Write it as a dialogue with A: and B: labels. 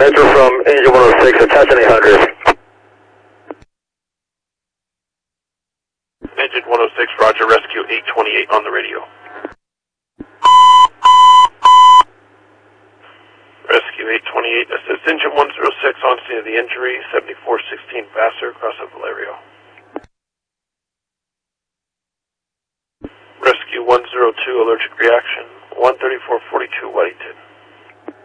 A: Metro from Engine 106, attach 800.
B: Engine 106, roger, rescue 828 on the radio. Rescue 828, assist Engine 106 on scene of the injury, 7416 Vassar, across of Valerio. Rescue 102, allergic reaction, 13442 Weddington.